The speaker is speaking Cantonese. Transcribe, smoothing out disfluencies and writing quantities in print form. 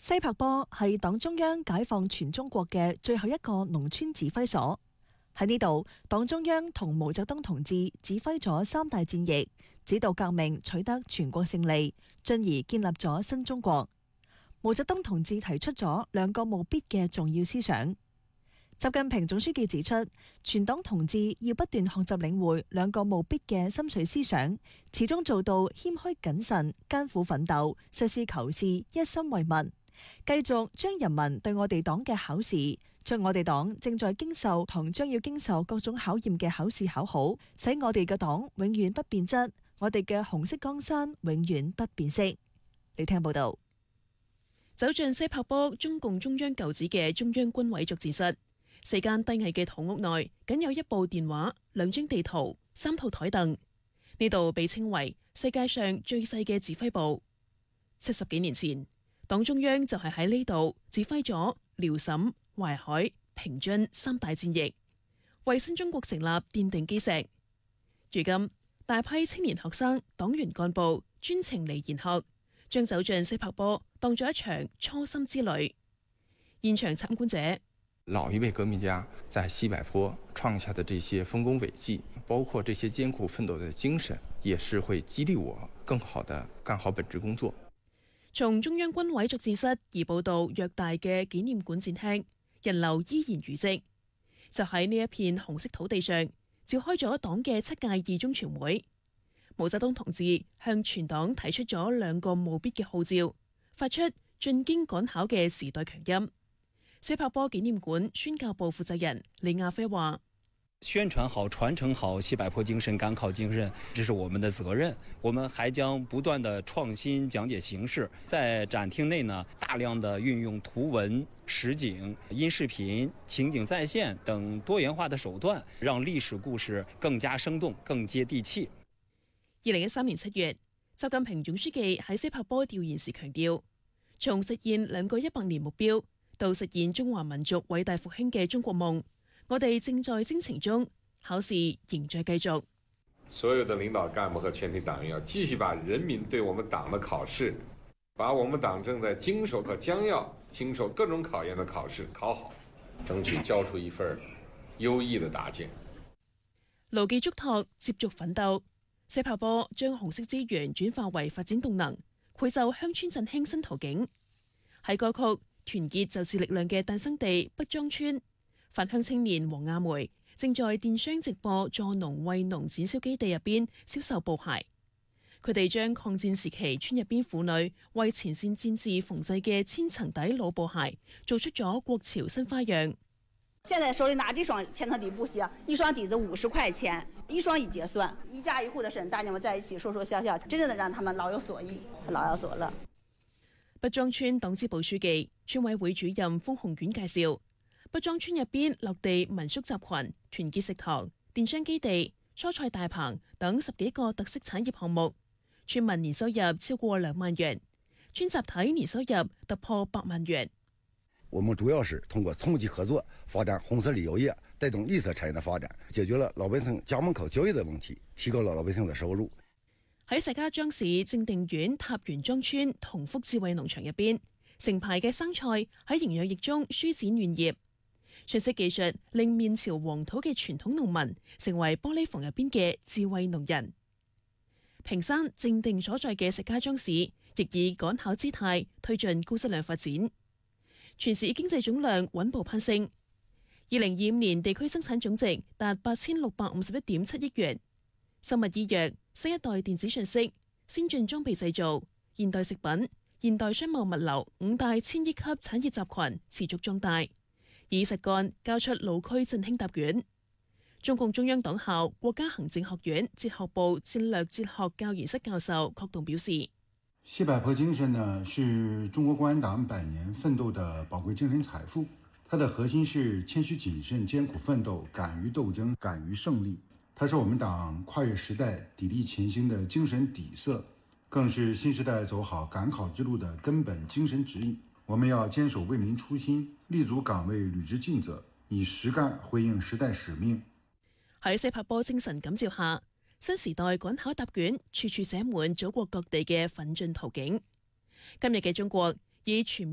西柏坡係黨中央解放全中國嘅最後一個農村指揮所。喺呢度，黨中央同毛澤東同志指揮咗3大戰役，指導革命取得全國勝利，進而建立咗新中國。毛澤東同志提出咗2個務必嘅重要思想。習近平總書記指出，全黨同志要不斷學習領會2個務必嘅心水思想，始終做到謙虛謹慎、艱苦奮鬥、實事求是、一心為民。繼續將人民對我哋黨嘅考試，將我哋黨正在經受同將要經受各種考驗嘅考試考好，使我哋嘅黨永遠不變質，我哋嘅紅色江山永遠不變色。你聽報道。 走進西柏坡中共中央舊址嘅中央軍委作戰室，4間低矮嘅土屋內僅有1部電話、2張地圖、3套台凳。呢度被稱為世界上最細嘅指揮部。70幾年前，黨中央就係喺呢度指揮咗遼瀋、淮海、平津3大戰役，為新中國成立奠定基石。如今，大批青年學生、黨員幹部專程嚟研學，將走進西柏坡當作一場初心之旅。現場參觀者， 老一輩革命家在西柏坡創下的這些豐功偉績，包括這些艱苦奮鬥的精神，也是會激勵我更好地幹好本職工作。 從中央軍委作戰室移步到偌大嘅紀念館展廳，人流依然如織。就喺呢一片紅色土地上，召開咗黨嘅7屆2中全會。毛澤東同志向全黨提出咗2個務必嘅號召，發出進京趕考嘅時代強音。西柏坡紀念館宣教部負責人李亞飛話： 宣傳好、傳承好西柏坡精神、趕考精神，這是我們的責任。我們還將不斷的創新講解形式，在展廳內呢，大量的運用圖文、實景、音視頻、情景再現等多元化的手段，讓歷史故事更加生動、更接地氣。 2013年7月，習近平總書記喺西柏坡調研時強調，從實現2個100年目標到實現中華民族偉大復興嘅中國夢，我哋正在征程中，考試仍在繼續。 所有的領導幹部和全體黨員要繼續把人民對我們黨的考試，把我們黨正在經受和將要經受各種考驗的考試考好，爭取交出一份優異的答卷。 牢記囑託，接續奮鬥。西柏坡將紅色資源轉化為發展動能，繪就鄉村振興新圖景。喺歌曲《團結就是力量》嘅誕生地畢莊村，返鄉青年黃亞梅正在電商直播助農為農展銷基地入邊銷售布鞋。佢哋將抗戰時期村入邊婦女為前線戰士縫製嘅千層底老布鞋，做出咗國潮新花樣。 現在手裏拿這雙千層底布鞋，一雙底子50塊錢，一雙一結算，一家一戶的嬸大娘們在一起說說笑笑，真正的讓他們老有所益，老有所樂。 畢莊村黨支部書記、村委會主任封紅遠介紹，畢莊村入邊落地民宿集群、團結食堂、電商基地、蔬菜大棚等10幾個特色產業項目，村民年收入超過2萬元，村集體年收入突破8萬元。 我們主要是通過村集合作，發展紅色旅遊業，帶動綠色產業的發展，解決了老百姓家門口就業的問題，提高了老百姓的收入。 喺石家莊市正定縣塔園莊村同福智慧農場入邊，成排嘅生菜喺營養液中舒展嫩葉，信息技術令面朝黃土嘅傳統農民成為玻璃房入邊嘅智慧農人。屏山正定所在嘅石家莊市亦以趕考姿態推進高質量發展。全市經濟總量穩步攀升，2025年地區生產總值達8651.7億元。生物醫藥、新一代電子信息、先進裝備製造、現代食品、現代商務物流5大千億級產業集群持續壯大，以實幹交出老區振興答卷。中共中央黨校國家行政學院哲學部戰略哲學教研室教授郝棟表示， 西柏坡精神呢，是中國共產黨100年奮鬥的寶貴精神財富。它的核心是謙虛謹慎、艱苦奮鬥、敢於鬥爭、敢於勝利。它是我們黨跨越時代、砥礪前行的精神底色，更是新時代走好趕考之路的根本精神指引。我們要堅守為民初心，立足崗位履職盡責，以實幹回應時代使命。 喺西柏坡精神感召下，新時代趕考答卷處處寫滿祖國各地嘅奮進圖景。今日嘅中國以全